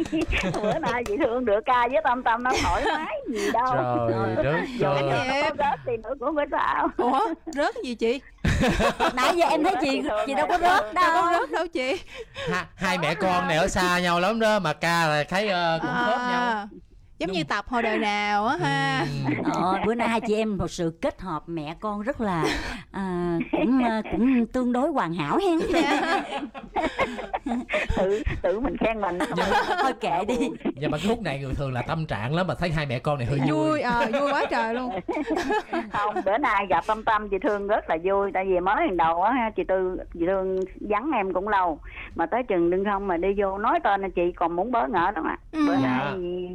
Bữa nay chị Thương được ca với Tâm Tâm nó thoải mái gì đâu. Trời đất Dù ơi. có rớt thì nữa cũng phải sao. Ủa rớt gì chị? Nãy giờ em thấy chị đâu có rớt Đâu đâu. có rớt đâu chị. Hai mẹ con này ở xa nhau lắm đó mà ca là thấy cũng khớp nhau. Giống như tập hồi đời nào á ha. Bữa nay hai chị em một sự kết hợp mẹ con rất là cũng tương đối hoàn hảo hen. Tự mình khen mình. Thôi kệ đi. Nhưng mà cái khúc này người thường là tâm trạng lắm, mà thấy hai mẹ con này hơi vui. Vui quá trời luôn. Không, bữa nay gặp Tâm Tâm chị Thương rất là vui, tại vì mới lần đầu á chị Thương vắng em cũng lâu, mà tới chừng đừng không mà đi vô nói tên là chị còn muốn bỡ ngỡ đó mà. Bữa nay